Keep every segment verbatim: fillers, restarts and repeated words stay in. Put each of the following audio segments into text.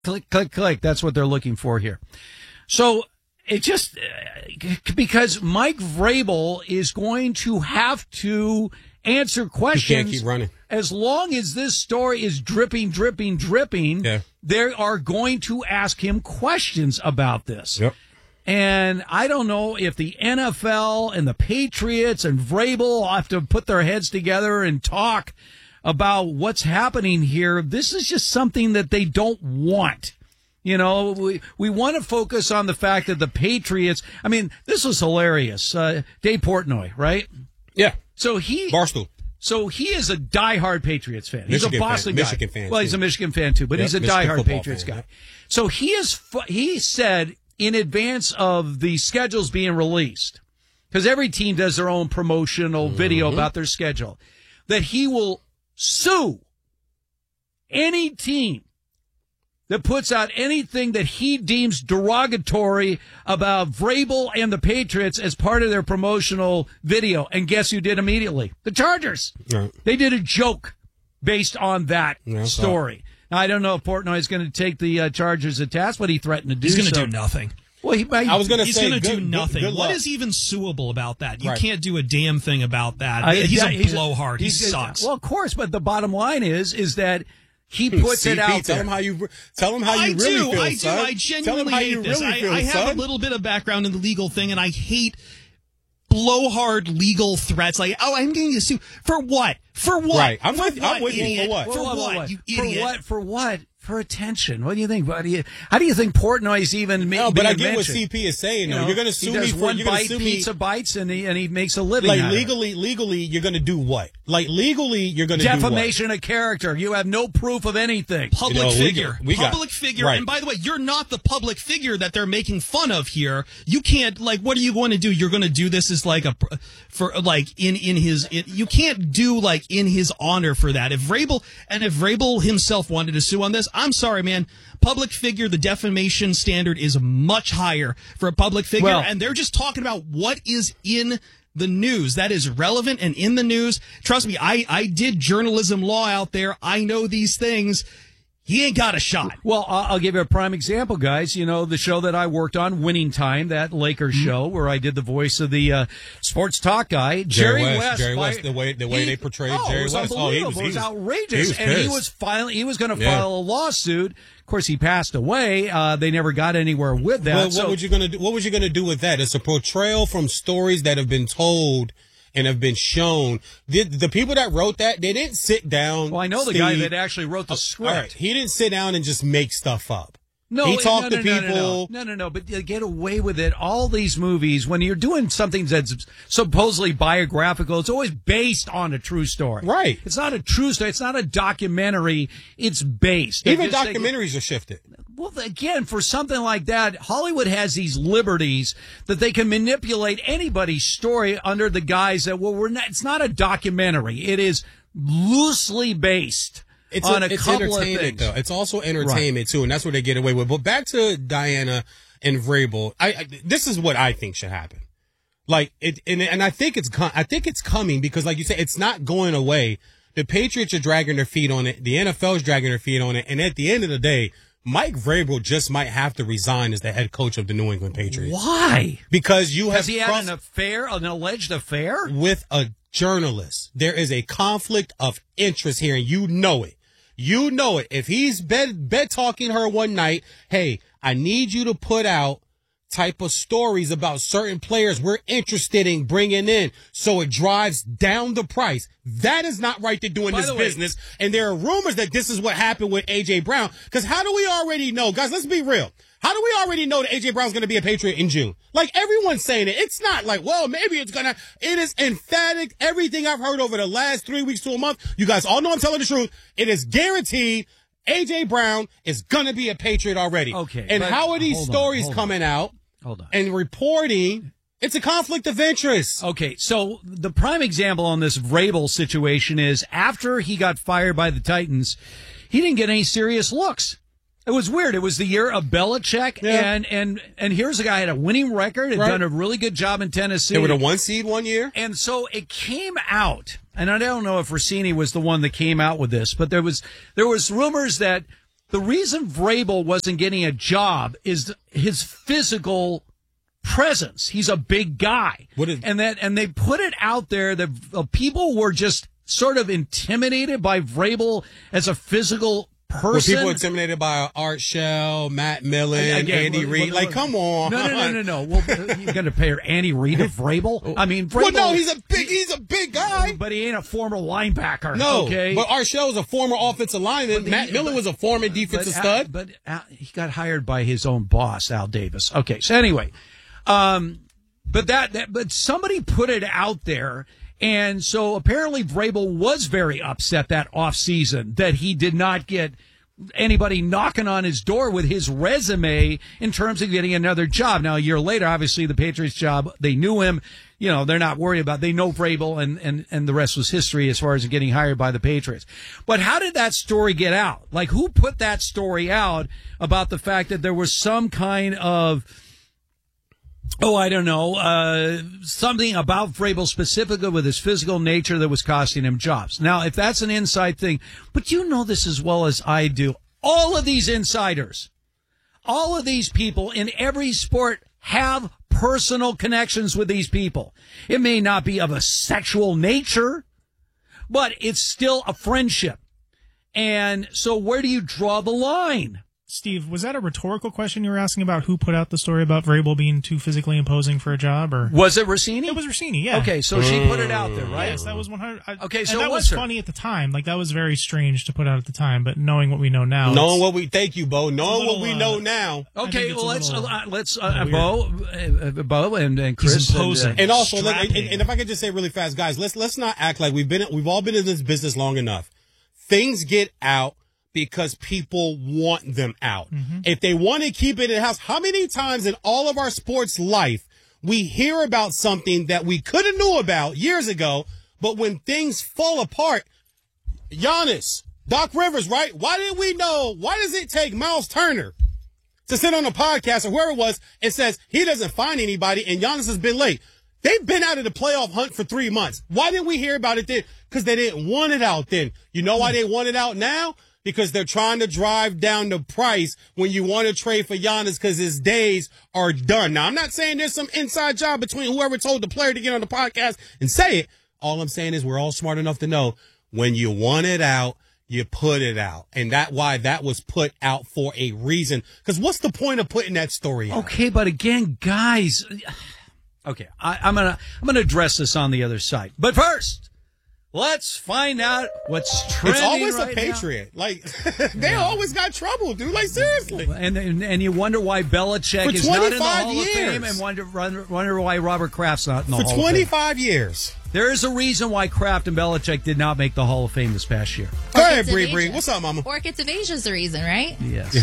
Click, click, click. That's what they're looking for here. So it just uh, because Mike Vrabel is going to have to answer questions. He can't keep running. As long as this story is dripping, dripping, dripping, yeah. they are going to ask him questions about this. Yep. And I don't know if the N F L and the Patriots and Vrabel have to put their heads together and talk about what's happening here. This is just something that they don't want. You know, we, we want to focus on the fact that the Patriots, I mean, this was hilarious. Uh, Dave Portnoy, right? Yeah. So he, Barstool. So he is a diehard Patriots fan. He's Michigan a Boston fan. guy. Michigan fan. Well, he's too. a Michigan fan too, but yep, he's a Michigan diehard Patriots fan, guy. yeah. So he is, he said in advance of the schedules being released, because every team does their own promotional mm-hmm. video about their schedule, that he will sue any team that puts out anything that he deems derogatory about Vrabel and the Patriots as part of their promotional video. And guess who did immediately? The Chargers. Right. They did a joke based on that yeah, story. Now, I don't know if Portnoy is going to take the uh, Chargers to task, but he threatened to do He's going to so. do nothing. Well, he, I was going to He's say, going to do good, nothing. Good, good what luck. is even suable about that? You right. can't do a damn thing about that. Uh, he's yeah, a he's blowhard. He he's, sucks. Well, of course, but the bottom line is, is that he puts C P, it out tell there. Him how you, tell him how you I really do, feel, I do. son. I genuinely tell him how hate you this. really I, feel, I have son. a little bit of background in the legal thing, and I hate blowhard legal threats. Like, oh, I'm going to sue for what? For what? Right. I'm for with, what, I'm with you. idiot? For what? For Whoa, whoa, what? whoa, whoa. You For idiot. what? For what? For attention. What do you think? What do you, how do you think Portnoy's even ma- No, but I being get what mentioned? C P is saying. You though. know, You're going to sue he me does for one you're going bite, to sue pizza me. bites, and he and he makes a living. Like out of it. legally, legally, you're going to do what? Like legally, you're going to do what? Defamation of character. You have no proof of anything. Public You know, we figure. got- we got- public figure. right. And by the way, you're not the public figure that they're making fun of here. You can't, like, what are you going to do? You're going to do this as like a, for like in, in his, in, you can't do like in his honor for that. If Vrabel, and if Vrabel himself wanted to sue on this, I'm sorry, man. Public figure, the defamation standard is much higher for a public figure. Well, and they're just talking about what is in the news that is relevant and in the news. Trust me, I, I did journalism law out there. I know these things. He ain't got a shot. Well, I'll give you a prime example, guys. You know, the show that I worked on, Winning Time, that Lakers Mm-hmm. show where I did the voice of the uh, sports talk guy, Jerry, Jerry West. West. Jerry by- West, the way the way he- they portrayed oh, Jerry it was West. Oh, he was, unbelievable. he It was was outrageous. he was and he pissed. was filing, he was going to Yeah. file a lawsuit. Of course, he passed away. Uh, they never got anywhere with that. Well, what so, would you gonna do? What was you gonna do with that? It's a portrayal from stories that have been told and have been shown. The, the people that wrote that, they didn't sit down. well, I know the Steve, guy that actually wrote the Oh, script. all right. He didn't sit down and just make stuff up. No, he talked no, to no, no, people. No, no, no, no, no, but you get away with it. All these movies, when you're doing something that's supposedly biographical, it's always based on a true story. Right. It's not a true story. It's not a documentary. It's based. They Even just- documentaries are shifted. Well, again, for something like that, Hollywood has these liberties that they can manipulate anybody's story under the guise that, well, we're not, it's not a documentary. It is loosely based It's on a, a, it's couple of entertainment, things. though. It's also entertainment too, and that's what they get away with. But back to Diana and Vrabel, I, I this is what I think should happen. Like it, and, and I think it's com- I think it's coming because, like you said, it's not going away. The Patriots are dragging their feet on it. The N F L is dragging their feet on it, and at the end of the day, Mike Vrabel just might have to resign as the head coach of the New England Patriots. Why? Because you have Has he had crossed- an affair, an alleged affair? with a journalist. There is a conflict of interest here, and you know it. You know it. If he's bed bed talking her one night, hey, I need you to put out type of stories about certain players we're interested in bringing in, so it drives down the price. That is not right to do in By this the way- business. And there are rumors that this is what happened with A J Brown. Because how do we already know, guys? Let's be real. How do we already know that A J Brown's going to be a Patriot in June? Like, everyone's saying it. It's not like, well, maybe it's going to. It is emphatic. Everything I've heard over the last three weeks to a month, you guys all know I'm telling the truth. It is guaranteed A J Brown is going to be a Patriot already. Okay, And but how are these hold on, stories hold on. coming out Hold on. and reporting? It's a conflict of interest. Okay, so the prime example on this Vrabel situation is after he got fired by the Titans, he didn't get any serious looks. It was weird. It was the year of Belichick, Yeah. and and and here's a guy had a winning record, had Right. done a really good job in Tennessee. They were the one seed one year. And so it came out, and I don't know if Rossini was the one that came out with this, but there was there was rumors that the reason Vrabel wasn't getting a job is his physical presence. He's a big guy. What is- and that, and they put it out there that uh, people were just sort of intimidated by Vrabel as a physical person. Were people intimidated by Art Shell, Matt Millen, Again, Andy well, Reid? well, Like, come on. No, no, no, no, no. Well, you're going to pay her Andy Reid of Vrabel? I mean, Vrabel. Well, no, he's a big, he's a big guy. But he ain't a former linebacker. No, okay? but Art Shell is a former offensive lineman. But Matt he- Millen but- was a former defensive but, stud. Al, but Al, he got hired by his own boss, Al Davis. Okay, so anyway, um, but that, that but somebody put it out there, and so apparently Vrabel was very upset that offseason that he did not get anybody knocking on his door with his resume in terms of getting another job. Now, a year later, obviously the Patriots job, they knew him. You know, they're not worried about, they know Vrabel, and, and, and the rest was history as far as getting hired by the Patriots. But how did that story get out? Like, who put that story out about the fact that there was some kind of, oh, I don't know, uh, something about Vrabel specifically with his physical nature that was costing him jobs? Now, if that's an inside thing, but you know this as well as I do, all of these insiders, all of these people in every sport have personal connections with these people. It may not be of a sexual nature, but it's still a friendship. And so where do you draw the line? Steve, was that a rhetorical question you were asking about who put out the story about Vrabel being too physically imposing for a job? Or Was it Rossini? It was Rossini, yeah. Okay, so she put it out there, right? Yes, that was one hundred. I, Okay, and so that it was was her. funny at the time. Like, that was very strange to put out at the time, but knowing what we know now. Knowing it's- what we, thank you, Bo. Knowing little, what we uh, know now. I Okay, think it's well, a let's little, uh, let's uh, little Bo, uh, Bo, and, and Chris. He's imposing. And, uh, And also, let, and, Strapping. and if I could just say really fast, guys, let's let's not act like we've been we've all been in this business long enough. Things get out because people want them out. Mm-hmm. If they want to keep it in house, how many times in all of our sports life we hear about something that we could have knew about years ago, but when things fall apart, Giannis, Doc Rivers, right? Why didn't we know? Why does it take Miles Turner to sit on a podcast or whoever it was and says he doesn't find anybody and Giannis has been late? They've been out of the playoff hunt for three months. Why didn't we hear about it then? Because they didn't want it out then. You know why they want it out now? Because they're trying to drive down the price when you want to trade for Giannis because his days are done. Now, I'm not saying there's some inside job between whoever told the player to get on the podcast and say it. All I'm saying is we're all smart enough to know when you want it out, you put it out. And that why that was put out for a reason. Because what's the point of putting that story out? Okay, but again, guys. Okay, I, I'm gonna I'm gonna address this on the other side. But first, let's find out what's trending. It's always right a Patriot. Like, they always got trouble, dude. Like, seriously. now. And, and and you wonder why Belichick For is not in the twenty-five Hall of years. Fame, and wonder wonder, wonder why Robert Kraft's not in the For Hall of Fame. twenty-five years. There is a reason why Kraft and Belichick did not make the Hall of Fame this past year. Go ahead, Orchids of Bree Bree. Asia. What's up, mama? Orchids of Asia is the reason, right? Yes.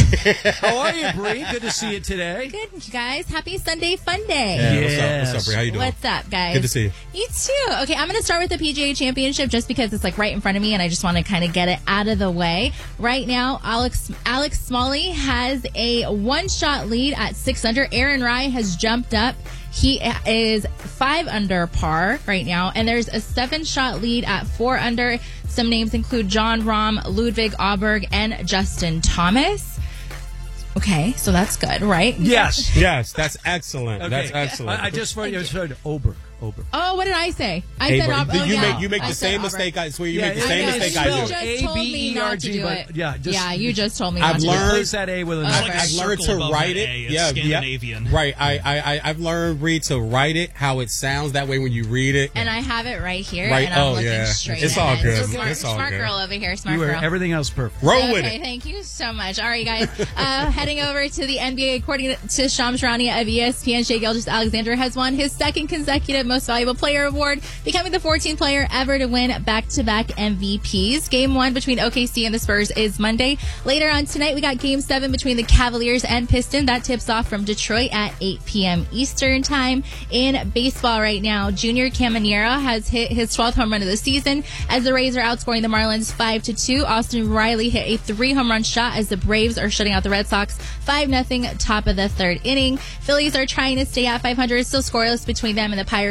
How are you, Bree? Good to see you today. Good, you guys. Happy Sunday Fun Day. Yeah, what's up? Yes. What's up, Bree? How you doing? What's up, guys? Good to see you. You too. Okay, I'm going to start with the P G A Championship just because it's like right in front of me, and I just want to kind of get it out of the way. Right now, Alex Alex Smalley has a one-shot lead at six under. Aaron Rai has jumped up. He is five under par right now, and there's a seven-shot lead at four under. Some names include John Rahm, Ludwig Auberg, and Justin Thomas. Okay, so that's good, right? Yes. Yes, that's excellent. Okay. That's excellent. I, I just heard you heard Oberg. Oberg. Oh, what did I say? I Hey, said Bro, Auburn. Oh, you yeah. make you make I the said same Auburn. mistake. I swear you Yeah, make the I same know. mistake It's I You spelled do. just told me not to do but- it. yeah, just- yeah, you just told me I've not to learned- do it. Replace that A with an It's I- like a I've learned circle to above write that it. A. It's Yeah, Scandinavian. yeah. Right. I, I, I, I've learned Reed to write it how it sounds. That way, when you read it, And I have it right here, Right. and I'm Oh, looking yeah. straight It's all ahead. good. Smart, It's all smart good. girl over here. Smart You were girl. everything else perfect. roll with Okay, it. thank you so much. All right, guys. Uh, heading over to the N B A, according to Shams Charania of E S P N, Shai Gilgeous-Alexander has won his second consecutive Most Valuable Player award, becoming the fourteenth player ever to win back-to-back M V Ps. Game one between O K C and the Spurs is Monday. Later on tonight, we got Game seven between the Cavaliers and Pistons. That tips off from Detroit at eight p.m. Eastern Time. In baseball right now, Junior Caminero has hit his twelfth home run of the season as the Rays are outscoring the Marlins five to two. Austin Riley hit a three home run shot as the Braves are shutting out the Red Sox five nothing top of the third inning. Phillies are trying to stay at five hundred, still scoreless between them and the Pirates.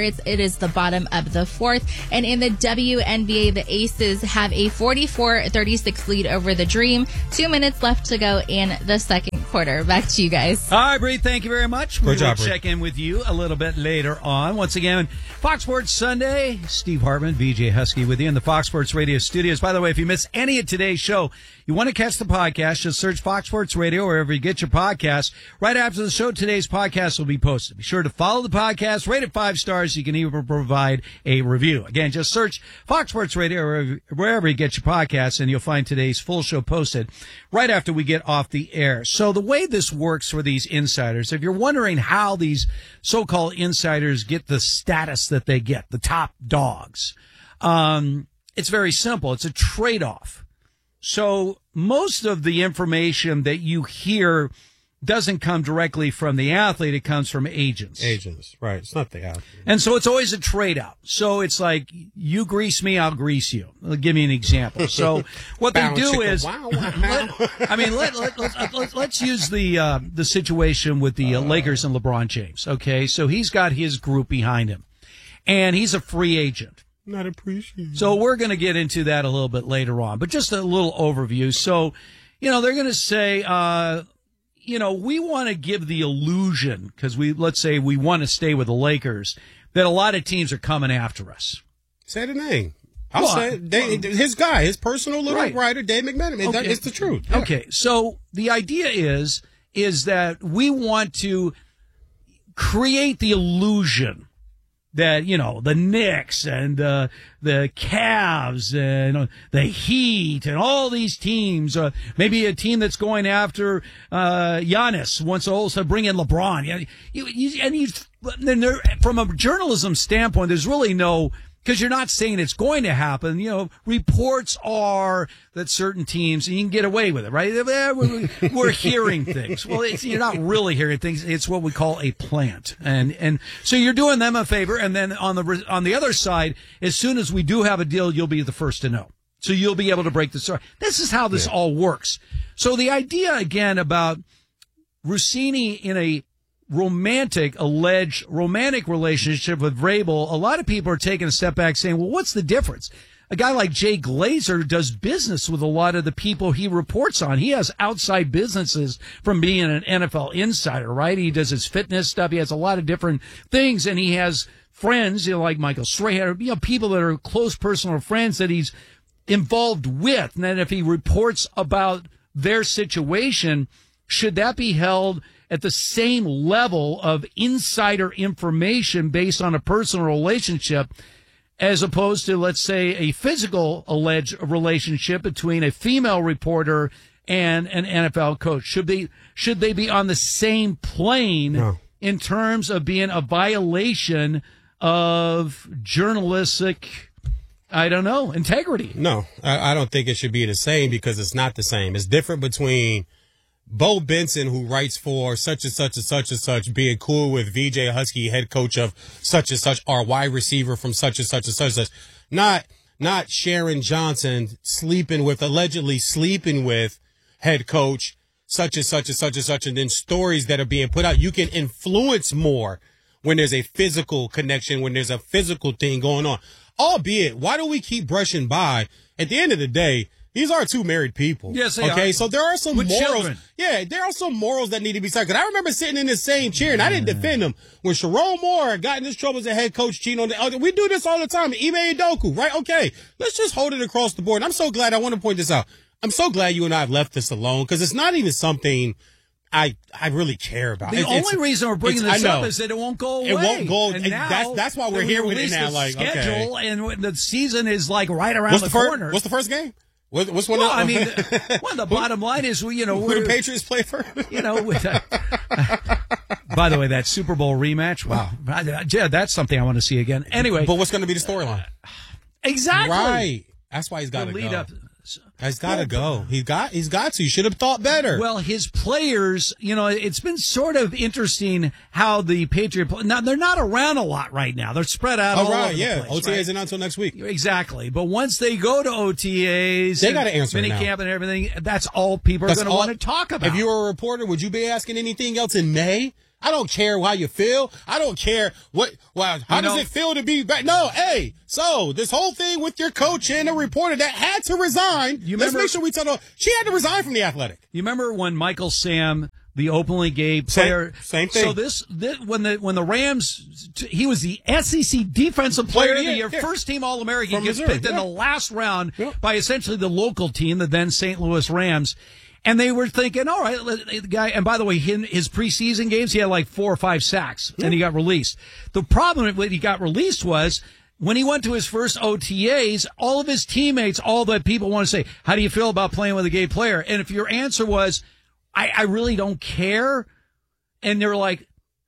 Nuggets. It is the bottom of the fourth. And in the W N B A, the Aces have a forty-four thirty-six lead over the Dream. Two minutes left to go in the second quarter. Back to you guys. All right, Bree, thank you very much. We Good will job, Bree. check in with you a little bit later on. Once again, Fox Sports Sunday. Steve Hartman, V J Husky with you in the Fox Sports Radio studios. By the way, if you miss any of today's show, you want to catch the podcast, just search Fox Sports Radio wherever you get your podcasts. Right after the show, today's podcast will be posted. Be sure to follow the podcast, rate it five stars. You can even provide a review. Again, just search Fox Sports Radio wherever, wherever you get your podcasts, and you'll find today's full show posted right after we get off the air. So the way this works for these insiders, if you're wondering how these so-called insiders get the status that they get, the top dogs, um, it's very simple. It's a trade-off. So most of the information that you hear doesn't come directly from the athlete. It comes from agents. Agents, right. It's not the athlete. And so it's always a trade-out. So it's like, you grease me, I'll grease you. I'll give me an example. So what they Bow do chicka, is, wow, wow. let, I mean, let, let, let, let, let's use the uh, the situation with the uh, Lakers and LeBron James. Okay, so he's got his group behind him, and he's a free agent. Not appreciated. So we're going to get into that a little bit later on, but just a little overview. So, you know, they're going to say, uh, you know, we want to give the illusion, because we, let's say we want to stay with the Lakers, that a lot of teams are coming after us. Say the name. I'll Well, say it. They, his guy, his personal little Right. writer, Dave McMenamin. It- Okay. It's the truth. Yeah. Okay, so the idea is, is that we want to create the illusion that, you know, the Knicks and uh, the Cavs and uh, the Heat and all these teams, uh, maybe a team that's going after uh, Giannis wants to also bring in LeBron. You, you, you, and you, then there, from a journalism standpoint, there's really no, because you're not saying it's going to happen. You know, reports are that certain teams, and you can get away with it, right? We're, we're hearing things. Well, it's, you're not really hearing things. It's what we call a plant. And, and so you're doing them a favor. And then on the, on the other side, as soon as we do have a deal, you'll be the first to know. So you'll be able to break the story. This is how this Yeah. all works. So the idea again about Rossini in a romantic, alleged romantic relationship with Vrabel, a lot of people are taking a step back saying, well, what's the difference? A guy like Jay Glazer does business with a lot of the people he reports on. He has outside businesses from being an N F L insider, right? He does his fitness stuff. He has a lot of different things, and he has friends, you know, like Michael Strahan, you know, people that are close personal friends that he's involved with. And then if he reports about their situation, should that be held at the same level of insider information based on a personal relationship as opposed to, let's say, a physical alleged relationship between a female reporter and an N F L coach? Should they, should they be on the same plane No. in terms of being a violation of journalistic, I don't know, integrity? No, I, I don't think it should be the same because it's not the same. It's different between Bo Benson, who writes for such and such and such and such, being cool with V J Husky, head coach of such and such, our wide receiver from such and such and such and such. Not, not Sharon Johnson sleeping with, allegedly sleeping with head coach such and such and such and such, and then stories that are being put out. You can influence more when there's a physical connection, when there's a physical thing going on. Albeit, why do we keep brushing by? At the end of the day, these are two married people. Yes, they okay? are. So there are some With morals. children. Yeah, there are some morals that need to be said. Because I remember sitting in the same chair, and I didn't defend him. When Sharon Moore got in this trouble as a head coach, cheating on the other. We do this all the time. Ime Udoka, right? Okay, let's just hold it across the board. And I'm so glad, I want to point this out. I'm so glad you and I have left this alone, because it's not even something I I really care about. The It's- only it's- reason we're bringing it's- this I up know. is that it won't go away. It won't go- And and now that's- that's why we're they here with it release now, the like, okay. schedule, and when the season is like right around What's the, the first? corner. What's the first game? What, what's one? well, of, I mean, the, well, the bottom line is, we, you know, who we're, the Patriots play for? you know, with, uh, by the way, that Super Bowl rematch, wow, yeah, that's something I want to see again. Anyway, But what's going to be the storyline? exactly, Right. That's why he's got The to lead go. up. He's got to go. He got. He's got to. You should have thought better. Well, his players, you know, it's been sort of interesting how the Patriot, now they're not around a lot right now. They're spread out all all right. over Yeah. the place. O T As right? are not until next week. Exactly. But once they go to O T As, They and gotta answer it now. minicamp and everything, that's all people are That's going to all- want to talk about. If you were a reporter, would you be asking anything else in May? I don't care how you feel. I don't care what, well, how You does know- it feel to be back? No, hey, so this whole thing with your coach and a reporter that had to resign. You let's remember- make sure we tell them, she had to resign from the Athletic. You remember when Michael Sam, the openly gay Same- player, same thing. So this, this when the when the Rams, he was the S E C Defensive Player of the Yeah, Year, yeah. first team All American, From gets Missouri, picked in yeah. the last round Yeah. by essentially the local team, the then Saint Louis Rams. And they were thinking, all right, let- the guy. And by the way, in his preseason games, he had like four or five sacks, and he got released. The problem when he got released was when he went to his first O T As, all of his teammates, all the people want to say, "How do you feel about playing with a gay player?" And if your answer was, "I, I really don't care," and they're like,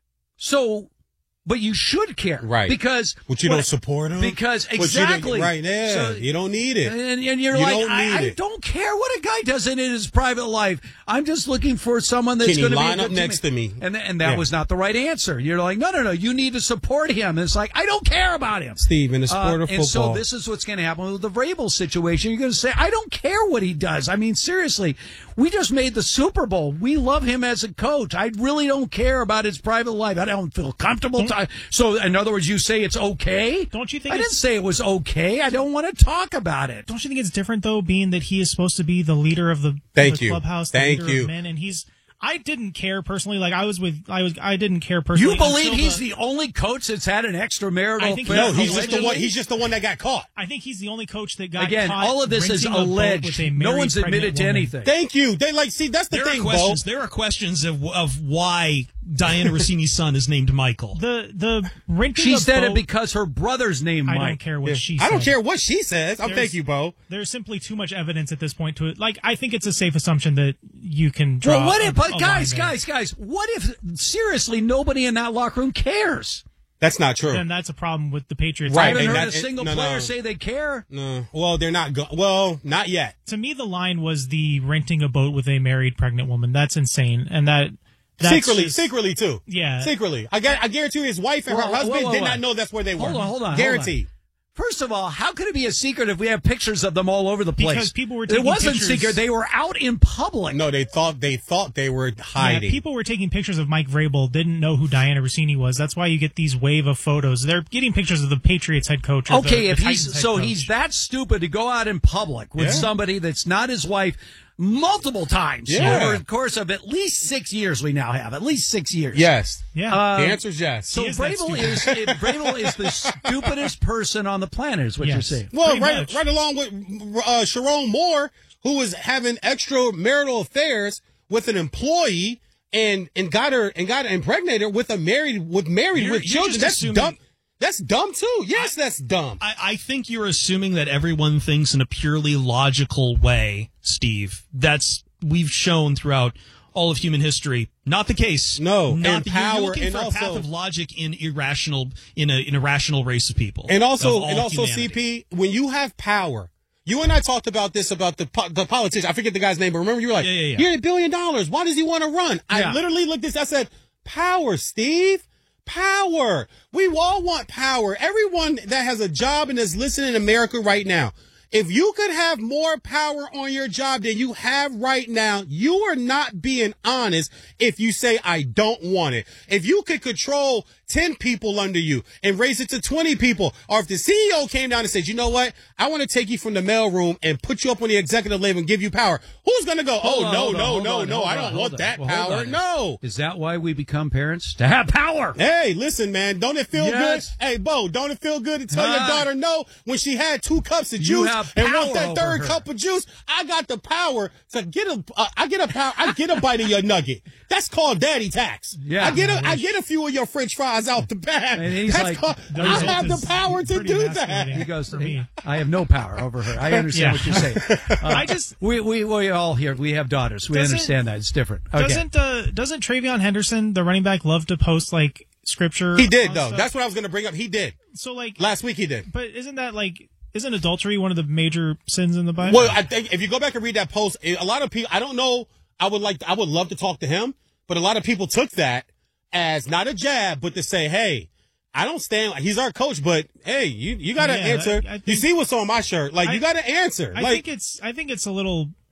"So." But you should care, Right. Because But you what- don't support him? Because But you don't- exactly, right there. So- you don't need it. and, and you're You like, don't I, need I it. don't care what a guy does in his private life. I'm just looking for someone that's Can he going to be line a up good next to me? And and that Yeah. was not the right answer. You're like, no, no, no. You need to support him. And it's like, I don't care about him. Steve, in the sport Uh, of and so football. this is what's going to happen with the Vrabel situation. You're going to say, I don't care what he does. I mean, seriously, we just made the Super Bowl. We love him as a coach. I really don't care about his private life. I don't feel comfortable. To, so, in other words, you say it's okay? Don't you think I didn't it's- say it was okay. I don't want to talk about it. Don't you think it's different though, being that he is supposed to be the leader of the, Thank the you. clubhouse, the Thank leader you. of men, and he's. I didn't care personally. Like I was with, I was, I didn't care personally. You believe until he's the only coach that's had an extramarital I think affair? no, he's just the allegedly- one. He's just the one that got caught. I think he's the only coach that got Again, caught all of this is renting a boat alleged. with a No married one's admitted pregnant to woman. anything. Thank you. They like see that's the There thing, are Bo. questions. There are questions of of why Diana Rossini's son is named Michael. The the renting. She a said boat, it because her brother's name I Mike. don't care what she. I don't said. care what she says. I'm There's- thank you, Bo. There's simply too much evidence at this point to it. Like I think it's a safe assumption that you can draw. Well, what if, a- but a guys, line there. guys, guys, what if seriously nobody in that locker room cares? That's not true. Then that's a problem with the Patriots. I Right, haven't and heard that- a single no, no. player say they care. No. Well, they're not. Go- well, not yet. To me, the line was the renting a boat with a married pregnant woman. That's insane, and that that's secretly, just- secretly too. Yeah. secretly. I got. I guarantee you, his wife and her Whoa, husband whoa, whoa, did whoa. not know that's where they were. Hold on, hold on, Guaranteed. First of all, how could it be a secret if we have pictures of them all over the place? Because people were It taking wasn't pictures- secret; they were out in public. No, they thought they thought they were Yeah, hiding. people were taking pictures of Mike Vrabel, didn't know who Diana Rossini was. That's why you get these wave of photos. They're getting pictures of the Patriots head coach. Or Okay, the, if the he's Titans head so coach. he's that stupid to go out in public with Yeah. somebody that's not his wife multiple times Yeah. over the course of at least six years. We now have at least six years. yes. yeah. Uh, The answer is yes. So He is that Vrabel is it, Vrabel is the stupidest person on the planet. Is what Yes. you're saying? well, pretty right, much. right along with uh, Sharon Moore, who was having extramarital affairs with an employee and and got her and got impregnated her with a married with married You're- with you're children. just That's assuming- dumb. That's dumb too. Yes, that's dumb. I, I think you're assuming that everyone thinks in a purely logical way, Steve. That's we've shown throughout all of human history. Not the case. No, not and the, power, You're looking and for a path also- of logic in irrational in a in a rational race of people. And of also, all and also, humanity. C P, when you have power, you and I talked about this about the po- the politician. I forget the guy's name, but remember you were like, Yeah, yeah, yeah. "You're a billion dollars. Why does he want to run?" Yeah. I literally looked at this. I said, "Power, Steve. Power. We all want power. Everyone that has a job and is listening in America right now." If you could have more power on your job than you have right now, you are not being honest if you say, I don't want it. If you could control ten people under you and raise it to twenty people, or if the C E O came down and said, you know what, I want to take you from the mailroom and put you up on the executive level and give you power, who's going to go, Hold oh, on, no, hold on, no, hold no, on, no, hold I on, don't hold want on. that Well, hold power. on. No. Is that why we become parents? To have power. Hey, listen, man, don't it feel Yes. good? Hey, Bo, don't it feel good to tell Ah. your daughter no when she had two cups of You juice have and power wants that over third her. cup of juice? I got the power to get a, uh, I get a power, I get a bite of your nugget. That's called daddy tax. Yeah. I get a, I get a few of your French fries out the bag. And he's That's like, called, The I result have the is power to pretty do emasculating. that. He goes, For me. I have no power over her. I understand Yeah. what you're saying. Uh, I just we, we, we all here, we have daughters. We Doesn't- understand that. It's different. Okay. doesn't uh, doesn't Travion Henderson, the running back, love to post like scripture? He did on though. stuff? That's what I was going to bring up. He did. so like. Last week he did. But isn't that like isn't adultery one of the major sins in the Bible? Well, I think if you go back and read that post, it- a lot of people, I don't know, I would like, I would love to talk to him, but a lot of people took that as not a jab, but to say, hey, I don't stand, he's our coach, but hey, you, you got to Yeah, answer. I- I you think- see what's on my shirt. Like, I- you got to answer. I like, think it's I think it's a little.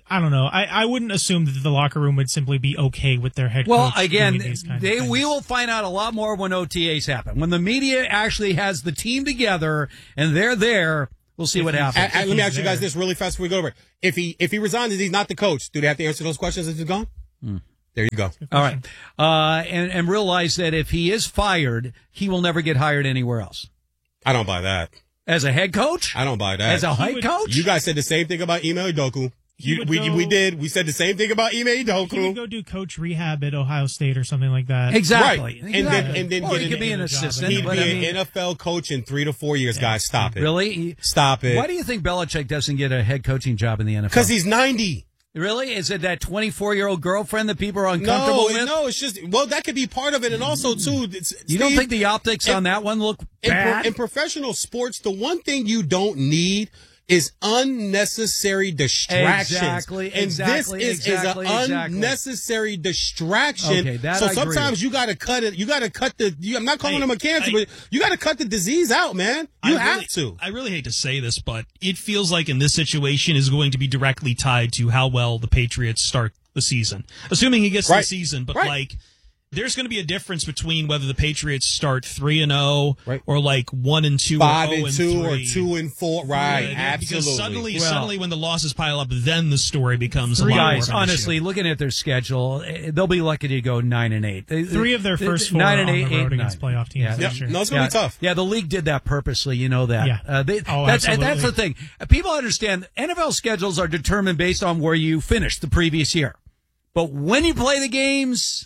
I don't know. I, I wouldn't assume that the locker room would simply be okay with their head Well, coach again, doing these kinds they of things. we will find out a lot more when O T As happen. When the media actually has the team together and they're there, we'll see If what he's- happens. I, I, let me he's ask you guys there. this really fast before we go over. If he if he resigns and he's not the coach, do they have to answer those questions as he's gone? There you go. All right. Uh, and, and realize that if he is fired, he will never get hired anywhere else. I don't buy that. As a head coach? I don't buy that. As a head would- coach? You guys said the same thing about Ime Udoka. He You, would we go- we did. We said the same thing about Ime He would Udoka. go do coach rehab at Ohio State or something like that. Exactly. Right. And then- Exactly. and then or get he an- could be an get a job. assistant. He'd but be I mean, an N F L coach in three to four years, guys. Stop it. really? Stop it. Why do you think Belichick doesn't get a head coaching job in the N F L? Because he's ninety. Really? Is it that twenty-four-year-old girlfriend that people are uncomfortable No, with? no, it's just well, that could be part of it, and also too. It's, You don't Steve, think the optics in- on that one look in, pro- bad? in professional sports, the one thing you don't need is unnecessary distractions. Exactly, and exactly, this is, exactly, is an exactly. unnecessary distraction. Okay, that so I agree sometimes with. you got to cut it. You got to cut the. You, I'm not calling Hey, them a cancer, I- but you got to cut the disease out, man. You I have really, to. I really hate to say this, but it feels like in this situation is going to be directly tied to how well the Patriots start the season. Assuming he gets to Right. the season, but Right. like there's going to be a difference between whether the Patriots start three and zero Right. or like one and two, Five or oh and two or three. two and four. Right. Yeah, Absolutely. Because suddenly, Well- suddenly, when the losses pile up, then the story becomes a Three lot more guys, of an honestly, issue. looking at their schedule, eh, they'll be lucky to go nine and eight. They- Three of their they- first four nine are and on eight, the eight road and against nine. playoff teams Yeah. this Yep. year. No, it's gonna yeah. be tough. Yeah, the league did that purposely. You know that. Yeah. Uh, they, Oh, that's, and that's the absolutely. thing. People understand N F L schedules are determined based on where you finished the previous year. But when you play the games,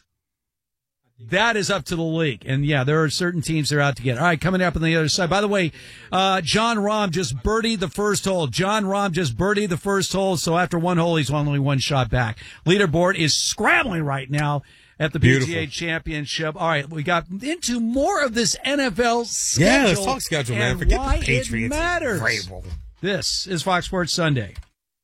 that is up to the league. And yeah, there are certain teams that are out to get. All right, coming up on the other side. By the way, uh, John Rahm just birdied the first hole. John Rahm just birdied the first hole. So after one hole, he's only one shot back. Leaderboard is scrambling right now at the P G A Beautiful. Championship. All right, we got into more of this N F L schedule. Yeah, let's talk schedule, man. and Forget why the Patriots. It matters. Vrabel. This is Fox Sports Sunday.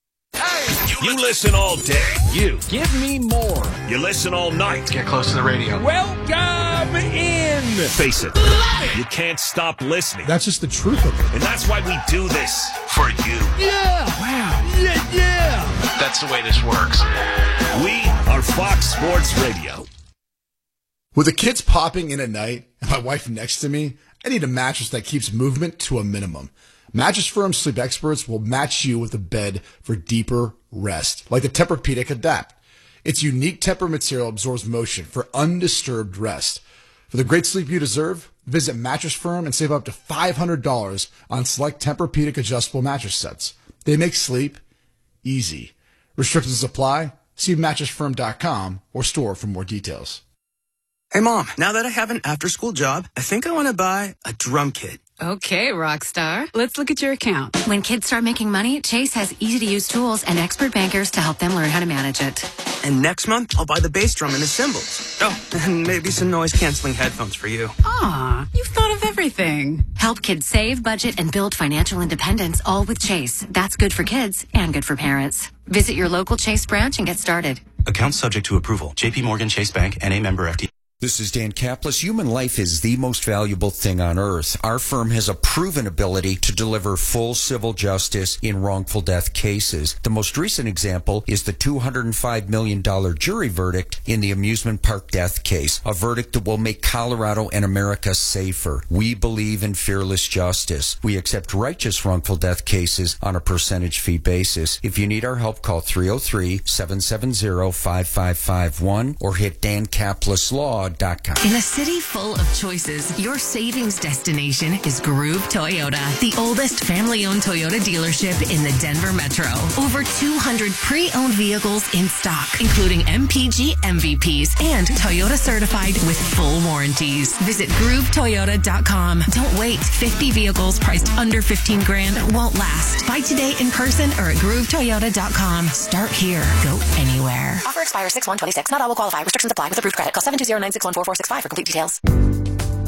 You listen all day. You. Give me more. You listen all night. Get close to the radio. Welcome in. Face it. You can't stop listening. That's just the truth of it. And that's why we do this. For you. Yeah. Wow. Yeah, yeah. That's the way this works. We are Fox Sports Radio. With the kids popping in at night and my wife next to me, I need a mattress that keeps movement to a minimum. Mattress Firm Sleep Experts will match you with a bed for deeper rest, like the Tempur-Pedic Adapt. Its unique Tempur material absorbs motion for undisturbed rest. For the great sleep you deserve, visit Mattress Firm and save up to five hundred dollars on select Tempur-Pedic adjustable mattress sets. They make sleep easy. Restrictions apply. See mattress firm dot com or store for more details. Hey, Mom, now that I have an after-school job, I think I want to buy a drum kit. Okay, rock star. Let's look at your account. When kids start making money, Chase has easy-to-use tools and expert bankers to help them learn how to manage it. And next month, I'll buy the bass drum and the cymbals. Oh, and maybe some noise-canceling headphones for you. Aw, you've thought of everything. Help kids save, budget, and build financial independence, all with Chase. That's good for kids and good for parents. Visit your local Chase branch and get started. Account subject to approval. J P Morgan Chase Bank and a member F D. This is Dan Kaplis. Human life is the most valuable thing on earth. Our firm has a proven ability to deliver full civil justice in wrongful death cases. The most recent example is the two hundred five million dollars jury verdict in the amusement park death case, a verdict that will make Colorado and America safer. We believe in fearless justice. We accept righteous wrongful death cases on a percentage fee basis. If you need our help, call three oh three, seven seven zero, five five five one or hit dan kaplis law dot com. In a city full of choices, your savings destination is Groove Toyota, the oldest family-owned Toyota dealership in the Denver Metro. Over two hundred pre-owned vehicles in stock, including M P G M V Ps and Toyota certified with full warranties. Visit groove toyota dot com. Don't wait. fifty vehicles priced under fifteen grand won't last. Buy today in person or at groove toyota dot com. Start here. Go anywhere. Offer expires six one twenty-six. Not all will qualify. Restrictions apply with approved credit. Call seven two zero, nine six one, four four six five for complete details.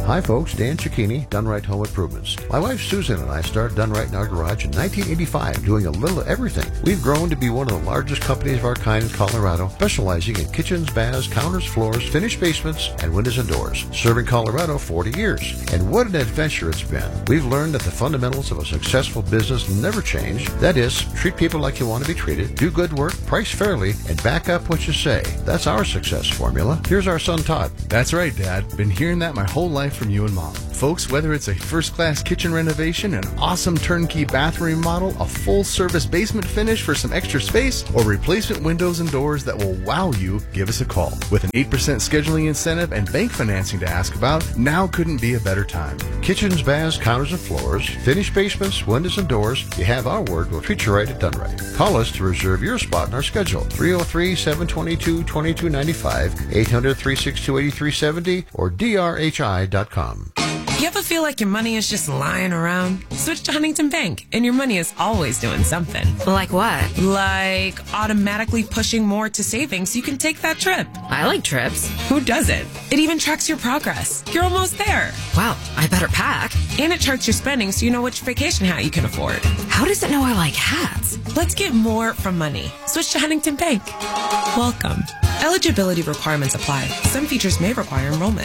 Hi folks, Dan Cicchini, Done Right Home Improvements. My wife Susan and I started Done Right in our garage in nineteen eighty-five, doing a little of everything. We've grown to be one of the largest companies of our kind in Colorado, specializing in kitchens, baths, counters, floors, finished basements, and windows and doors. Serving Colorado forty years. And what an adventure it's been. We've learned that the fundamentals of a successful business never change. That is, treat people like you want to be treated, do good work, price fairly, and back up what you say. That's our success formula. Here's our son Todd. That's right, Dad. Been hearing that my whole life from you and Mom. Folks, whether it's a first-class kitchen renovation, an awesome turnkey bathroom remodel, a full-service basement finish for some extra space, or replacement windows and doors that will wow you, give us a call. With an eight percent scheduling incentive and bank financing to ask about, now couldn't be a better time. Kitchens, baths, counters, and floors, finished basements, windows, and doors. You have our word. We'll treat you right at Done Right. Call us to reserve your spot in our schedule. three oh three, seven two two, two two nine five, eight hundred, three six two, eight three seven zero, or D R H I dot com. You ever feel like your money is just lying around? Switch to Huntington Bank, and your money is always doing something. Like what? Like automatically pushing more to savings so you can take that trip. I like trips. Who doesn't? It even tracks your progress. You're almost there. Wow, I better pack. And it charts your spending so you know which vacation hat you can afford. How does it know I like hats? Let's get more from money. Switch to Huntington Bank. Welcome. Eligibility requirements apply. Some features may require enrollment.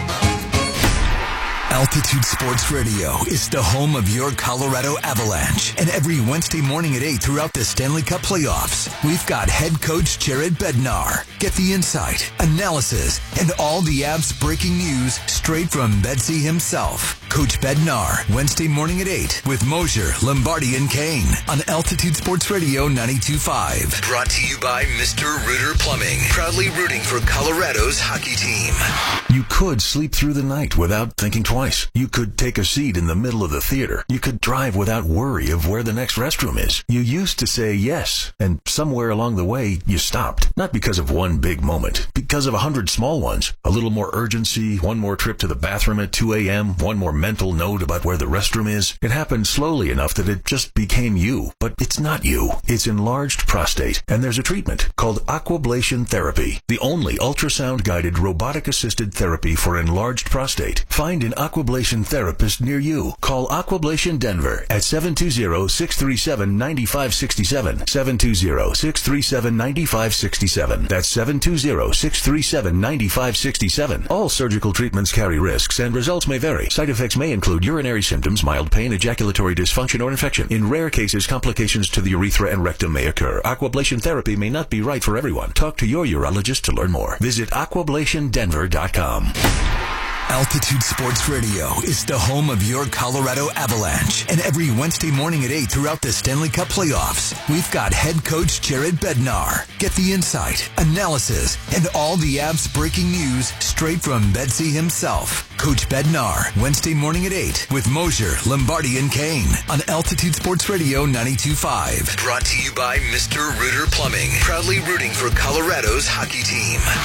Altitude Sports Radio is the home of your Colorado Avalanche. And every Wednesday morning at eight throughout the Stanley Cup playoffs, we've got head coach Jared Bednar. Get the insight, analysis, and all the Avs breaking news straight from Betsy himself. Coach Bednar, Wednesday morning at eight with Mosier, Lombardi, and Kane on Altitude Sports Radio ninety-two point five. Brought to you by Mister Rooter Plumbing, proudly rooting for Colorado's hockey team. You could sleep through the night without thinking twice. You could take a seat in the middle of the theater. You could drive without worry of where the next restroom is. You used to say yes, and somewhere along the way, you stopped. Not because of one big moment, because of a hundred small ones. A little more urgency, one more trip to the bathroom at two a.m., one more mental note about where the restroom is. It happened slowly enough that it just became you. But it's not you. It's enlarged prostate, and there's a treatment called aquablation therapy, the only ultrasound-guided robotic-assisted therapy for enlarged prostate. Find an aquablation therapist near you. Call Aquablation Denver at seven two zero, six three seven, nine five six seven, seven two zero, six three seven, nine five six seven. That's seven two zero, six three seven, nine five six seven. All surgical treatments carry risks, and results may vary. Side effects may include urinary symptoms, mild pain, ejaculatory dysfunction, or infection. In rare cases, complications to the urethra and rectum may occur. Aquablation therapy may not be right for everyone. Talk to your urologist to learn more. Visit aquablation denver dot com. Altitude Sports Radio is the home of your Colorado Avalanche. And every Wednesday morning at eight throughout the Stanley Cup playoffs, we've got head coach Jared Bednar. Get the insight, analysis, and all the Avs breaking news straight from Betsy himself. Coach Bednar, Wednesday morning at eight with Mosier, Lombardi, and Kane on Altitude Sports Radio ninety-two point five. Brought to you by Mister Rooter Plumbing, proudly rooting for Colorado's hockey team.